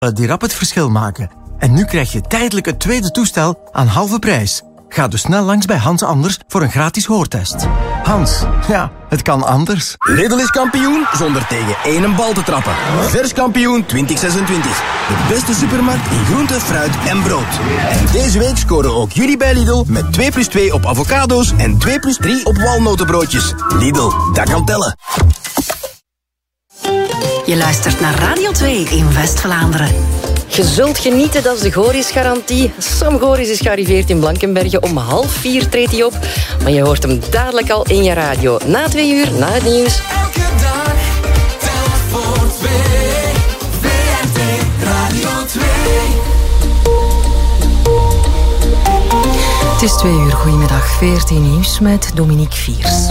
die rap het verschil maken. En nu krijg je tijdelijk het tweede toestel aan halve prijs. Ga dus snel langs bij Hans Anders voor een gratis hoortest. Hans, ja, het kan anders. Lidl is kampioen zonder tegen één bal te trappen. Vers kampioen 2026. De beste supermarkt in groente, fruit en brood. En deze week scoren ook jullie bij Lidl met 2+2 op avocado's en 2+3 op walnotenbroodjes. Lidl, dat kan tellen. Je luistert naar Radio 2 in West-Vlaanderen. Je zult genieten, dat is de Goris-garantie. Sam Goris is gearriveerd in Blankenberge. Om 3:30 treedt hij op. Maar je hoort hem dadelijk al in je radio. Na 2 uur, na het nieuws. Elke dag, telt voor 2. VRT Radio 2. Het is 2 uur, goedemiddag. VRT Nieuws met Dominique Viers.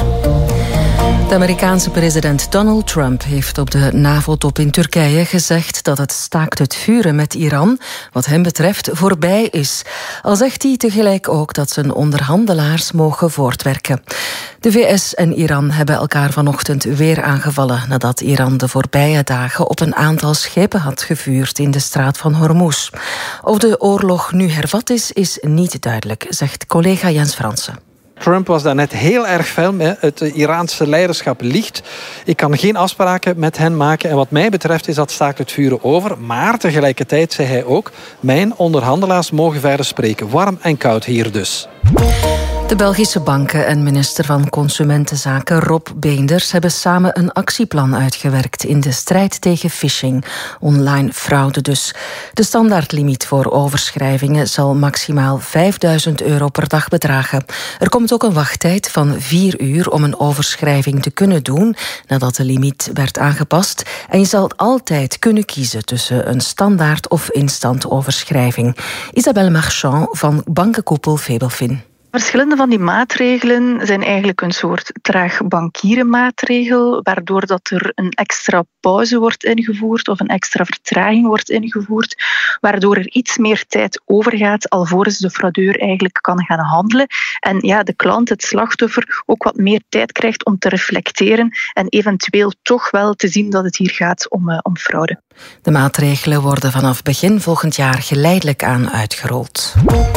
De Amerikaanse president Donald Trump heeft op de NAVO-top in Turkije gezegd dat het staakt het vuren met Iran, wat hem betreft, voorbij is. Al zegt hij tegelijk ook dat zijn onderhandelaars mogen voortwerken. De VS en Iran hebben elkaar vanochtend weer aangevallen nadat Iran de voorbije dagen op een aantal schepen had gevuurd in de straat van Hormuz. Of de oorlog nu hervat is niet duidelijk, zegt collega Jens Fransen. Trump was daar net heel erg fel mee. Het Iraanse leiderschap liegt. Ik kan geen afspraken met hen maken. En wat mij betreft is dat staakt het vuren over. Maar tegelijkertijd zei hij ook, mijn onderhandelaars mogen verder spreken. Warm en koud hier dus. De Belgische banken en minister van Consumentenzaken Rob Beenders hebben samen een actieplan uitgewerkt in de strijd tegen phishing, online fraude dus. De standaardlimiet voor overschrijvingen zal maximaal €5.000 per dag bedragen. Er komt ook een wachttijd van 4 uur om een overschrijving te kunnen doen nadat de limiet werd aangepast. En je zal altijd kunnen kiezen tussen een standaard of instant overschrijving. Isabelle Marchand van bankenkoepel Febelfin. Verschillende van die maatregelen zijn eigenlijk een soort traag bankierenmaatregel, waardoor dat er een extra pauze wordt ingevoerd of een extra vertraging wordt ingevoerd, waardoor er iets meer tijd overgaat alvorens de fraudeur eigenlijk kan gaan handelen. En ja, de klant, het slachtoffer, ook wat meer tijd krijgt om te reflecteren en eventueel toch wel te zien dat het hier gaat om fraude. De maatregelen worden vanaf begin volgend jaar geleidelijk aan uitgerold.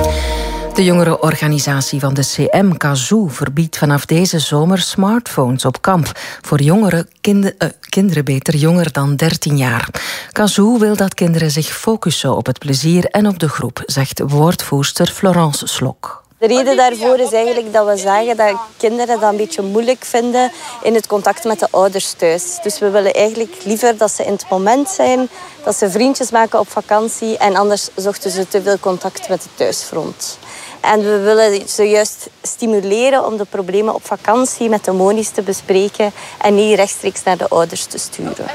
De jongerenorganisatie van de CM, Kazoo, verbiedt vanaf deze zomer smartphones op kamp voor kinderen beter jonger dan 13 jaar. Kazoo wil dat kinderen zich focussen op het plezier en op de groep, zegt woordvoerster Florence Slok. De reden daarvoor is eigenlijk dat we zagen dat kinderen dat een beetje moeilijk vinden in het contact met de ouders thuis. Dus we willen eigenlijk liever dat ze in het moment zijn, dat ze vriendjes maken op vakantie en anders zochten ze te veel contact met het thuisfront. En we willen ze juist stimuleren om de problemen op vakantie met de monies te bespreken en niet rechtstreeks naar de ouders te sturen.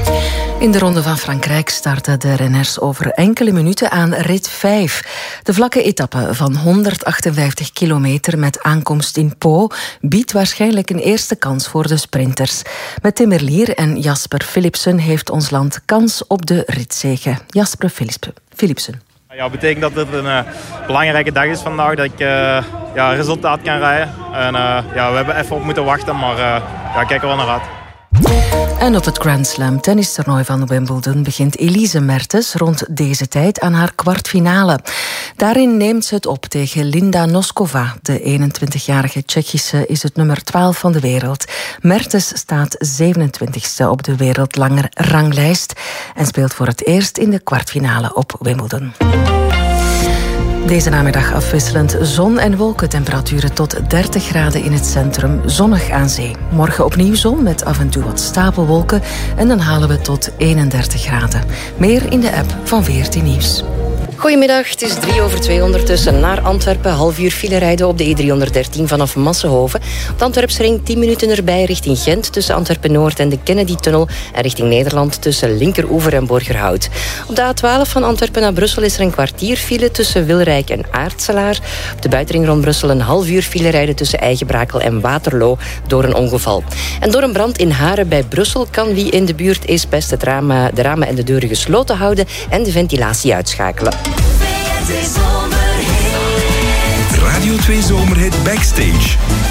In de Ronde van Frankrijk starten de renners over enkele minuten aan rit 5. De vlakke etappe van 158 kilometer met aankomst in Pau biedt waarschijnlijk een eerste kans voor de sprinters. Met Tim Merlier en Jasper Philipsen heeft ons land kans op de ritzege. Jasper Philipsen. Ja, dat betekent dat het een belangrijke dag is vandaag, dat ik resultaat kan rijden. En we hebben even op moeten wachten, maar kijk er wel naar uit. En op het Grand Slam tennistoernooi van Wimbledon begint Elise Mertens rond deze tijd aan haar kwartfinale. Daarin neemt ze het op tegen Linda Noskova. De 21-jarige Tsjechische is het nummer 12 van de wereld. Mertens staat 27e op de wereldranglijst en speelt voor het eerst in de kwartfinale op Wimbledon. Deze namiddag afwisselend zon en wolken, temperaturen tot 30 graden in het centrum, zonnig aan zee. Morgen opnieuw zon met af en toe wat stapelwolken en dan halen we tot 31 graden. Meer in de app van VRT Nieuws. Goedemiddag, het is 2:03 ondertussen naar Antwerpen. Half uur file rijden op de E313 vanaf Massenhoven. Op de Antwerpsring 10 minuten erbij richting Gent tussen Antwerpen-Noord en de Kennedy-tunnel. En richting Nederland tussen Linkeroever en Borgerhout. Op de A12 van Antwerpen naar Brussel is er een kwartier file tussen Wilrijk en Aartselaar. Op de buitenring rond Brussel een half uur file rijden tussen Eigenbrakel en Waterloo door een ongeval. En door een brand in Haren bij Brussel kan wie in de buurt is best de ramen en de deuren gesloten houden en de ventilatie uitschakelen. Radio 2 Zomerhit Backstage.